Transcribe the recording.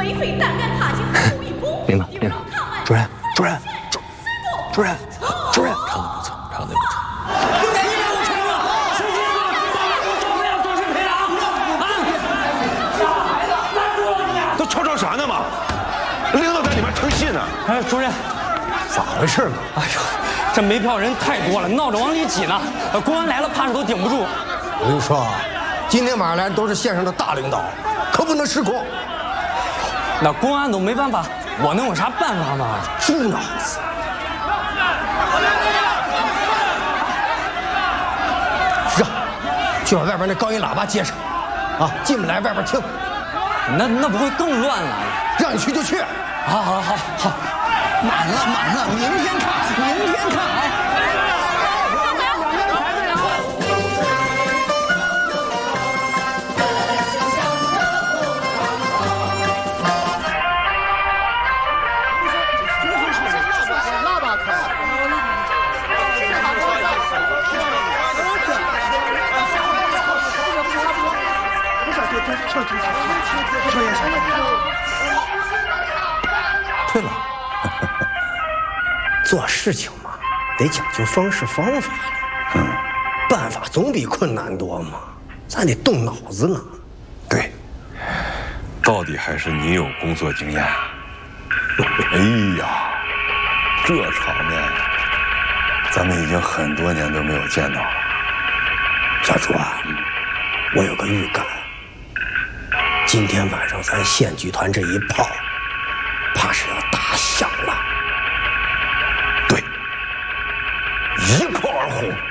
为非胆敢踏进后一步。 领导，主任，唱的不错，唱的不错。 都吵啥呢嘛？领导在里面腾信呢。 哎，主任， 咋回事嘛？ 哎呦，这没票人太多了，闹着往里挤呢。公安来了，怕是都顶不住。 我跟你说啊，今天晚上来都是县上的大领导，可不能失控。 那公安都没办法，我能有啥办法吗？ 猪脑子！是啊，去把外边那高音喇叭接上，啊，进不来外边听。 那不会更乱了？ 让你去就去。 好， 满了，明天看啊。对了，做事情嘛，得讲究方式方法的。办法总比困难多嘛，咱得动脑子呢。 对，到底还是你有工作经验。哎呀，这场面，咱们已经很多年都没有见到了。 小朱啊，我有个预感，今天晚上咱县剧团这一炮，怕是要打响了。 对，一炮而红。